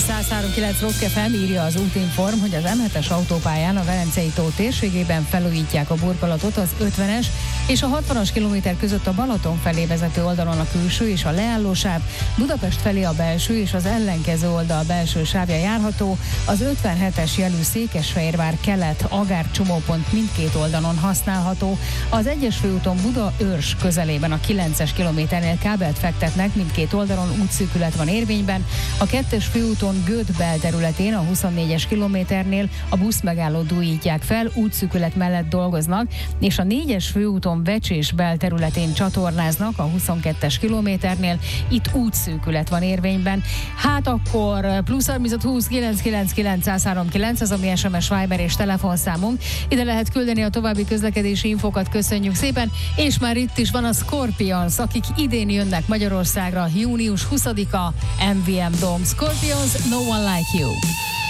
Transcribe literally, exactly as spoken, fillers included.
száz három egész kilenc Rock ef em írja az Útinform, hogy az em hetes autópályán a Velencei tó térségében felújítják a burkolatot az ötvenes és a hatvanas kilométer között a Balaton felé vezető oldalon a külső és a leállósáv, Budapest felé a belső és az ellenkező oldal belső sávja járható, az ötvenhetes jelű Székesfehérvár kelet Agár csomópont mindkét oldalon használható, az egyes főúton Buda-Őrs közelében a kilences kilométernél kábelt fektetnek, mindkét oldalon útszűkület van érvényben, a kettes főúton Göd belterületén a huszonnégyes kilométernél a buszmegállót újítják fel, útszűkület mellett dolgoznak, és a négyes főúton Vecsés belterületén csatornáznak a huszonkettes kilométernél, itt útszűkület van érvényben. Hát akkor plusz harmincöt húsz kilenc kilenc kilenc száz három kilenc, az a mi es em es, Viber és telefonszámunk. Ide lehet küldeni a további közlekedési infokat, köszönjük szépen, és már itt is van a Scorpions, akik idén jönnek Magyarországra, június huszadika, em vé em Dome. Scorpions, No One Like You.